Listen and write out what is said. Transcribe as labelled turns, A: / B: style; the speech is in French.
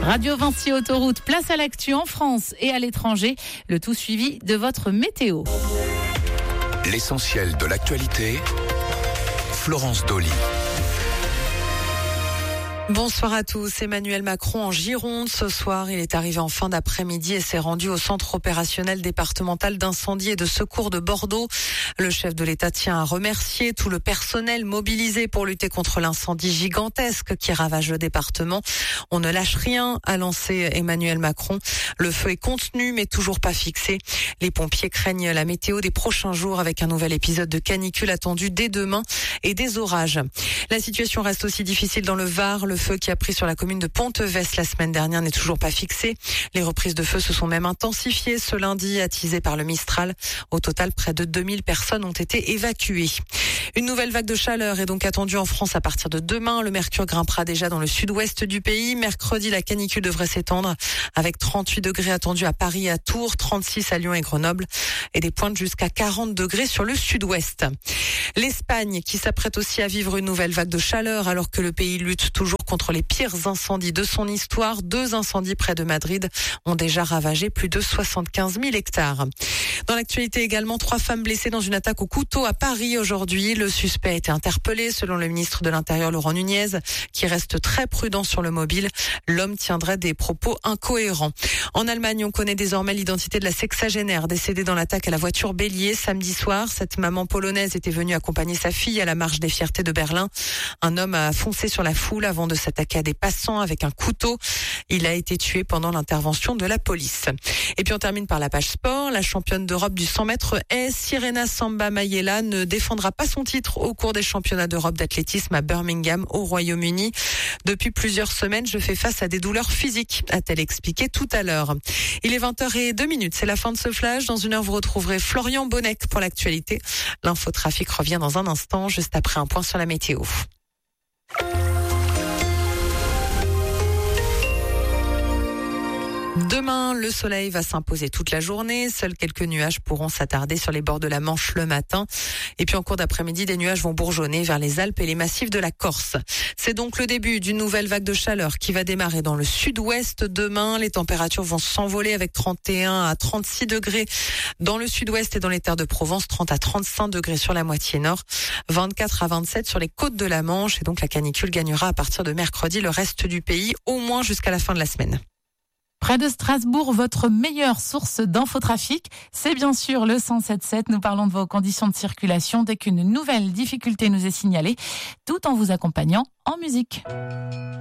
A: Radio Vinci Autoroute, place à l'actu en France et à l'étranger. Le tout suivi de votre météo.
B: L'essentiel de l'actualité, Florence Dolly.
C: Bonsoir à tous. Emmanuel Macron en Gironde ce soir. Il est arrivé en fin d'après-midi et s'est rendu au centre opérationnel départemental d'incendie et de secours de Bordeaux. Le chef de l'État tient à remercier tout le personnel mobilisé pour lutter contre l'incendie gigantesque qui ravage le département. On ne lâche rien, a lancé Emmanuel Macron. Le feu est contenu mais toujours pas fixé. Les pompiers craignent la météo des prochains jours avec un nouvel épisode de canicule attendu dès demain et des orages. La situation reste aussi difficile dans le Var. Le feu qui a pris sur la commune de Pontevès la semaine dernière n'est toujours pas fixé. Les reprises de feu se sont même intensifiées ce lundi, attisées par le Mistral. Au total, près de 2000 personnes ont été évacuées. Une nouvelle vague de chaleur est donc attendue en France à partir de demain. Le mercure grimpera déjà dans le sud-ouest du pays. Mercredi, la canicule devrait s'étendre avec 38 degrés attendus à Paris et à Tours, 36 à Lyon et Grenoble et des pointes jusqu'à 40 degrés sur le sud-ouest. L'Espagne qui s'apprête aussi à vivre une nouvelle vague de chaleur alors que le pays lutte toujours contre les pires incendies de son histoire. 2 incendies près de Madrid ont déjà ravagé plus de 75 000 hectares. Dans l'actualité également, 3 femmes blessées dans une attaque au couteau à Paris aujourd'hui. Le suspect a été interpellé selon le ministre de l'Intérieur Laurent Nunez qui reste très prudent sur le mobile. L'homme tiendrait des propos incohérents. En Allemagne, on connaît désormais l'identité de la sexagénaire décédée dans l'attaque à la voiture bélier samedi soir. Cette maman polonaise était venue accompagner sa fille à la marche des fiertés de Berlin. Un homme a foncé sur la foule avant de s'attaquer à des passants avec un couteau. Il a été tué pendant l'intervention de la police. Et puis on termine par la page sport. La championne d'Europe du 100 mètres est Sirena Samba Mayela ne défendra pas son titre au cours des championnats d'Europe d'athlétisme à Birmingham au Royaume-Uni. Depuis plusieurs semaines, je fais face à des douleurs physiques, a-t-elle expliqué tout à l'heure. Il est 20h02, c'est la fin de ce flash. Dans une heure, vous retrouverez Florian Bonnec pour l'actualité. L'infotrafic revient dans un instant, juste après un point sur la météo. Demain, le soleil va s'imposer toute la journée. Seuls quelques nuages pourront s'attarder sur les bords de la Manche le matin. Et puis en cours d'après-midi, des nuages vont bourgeonner vers les Alpes et les massifs de la Corse. C'est donc le début d'une nouvelle vague de chaleur qui va démarrer dans le sud-ouest demain. Les températures vont s'envoler avec 31 à 36 degrés dans le sud-ouest et dans les terres de Provence, 30 à 35 degrés sur la moitié nord, 24 à 27 sur les côtes de la Manche. Et donc la canicule gagnera à partir de mercredi le reste du pays, au moins jusqu'à la fin de la semaine.
A: Près de Strasbourg, votre meilleure source d'infotrafic, c'est bien sûr le 107.7. Nous parlons de vos conditions de circulation dès qu'une nouvelle difficulté nous est signalée, tout en vous accompagnant en musique.